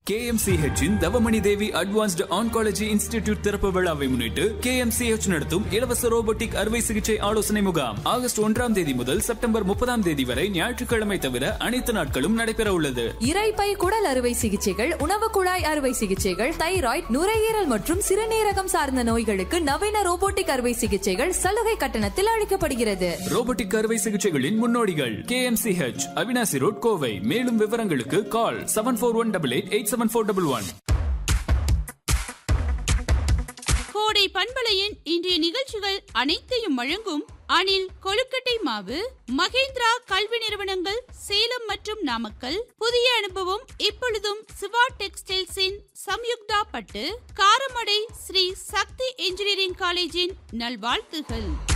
KMCH இன் தவமணி தேவி advanced oncology institute திறப்பு விழாவை முன்னிட்டு KMCH நடத்தும் இலவச ரோபோட்டிக் அறுவை சிகிச்சை ஆலோசனை முகாம் ஆகஸ்ட் 1ஆம் தேதி முதல் செப்டம்பர் 30ஆம் தேதி வரை ஞாயிற்றுக்கிழமை தவிர அனைத்து நாட்களும் நடைபெற உள்ளது. இரைப்பை குடல் அறுவை சிகிச்சைகள், உணவு குழாய் அறுவை சிகிச்சைகள், தைராய்டு, நுரையீரல் மற்றும் சிறுநீரகம் சார்ந்த நோய்களுக்கு நவீன ரோபோட்டிக் அறுவை சிகிச்சைகள் சலுகை கட்டணத்தில் அளிக்கப்படுகிறது. ரோபோட்டிக் அறுவை சிகிச்சைகளின் முன்னோடிகள் KMCH, அவினாசி ரோட், கோவை. மேலும் விவரங்களுக்கு கால் 7418887411. கோடை பண்பலையின் இன்றைய நிகழ்ச்சிகள் அனைத்தையும் வழங்கும் அணில் கொழுக்கட்டை மாவு, மகேந்திரா கல்வி நிறுவனங்கள் சேலம் மற்றும் நாமக்கல், புதிய அனுபவம் இப்பொழுதும் சிவா டெக்ஸ்டைல்ஸின் சம்யுக்தா பட்டு, காரமடை ஸ்ரீ சக்தி இன்ஜினியரிங் காலேஜின் நல்வாழ்த்துகள்.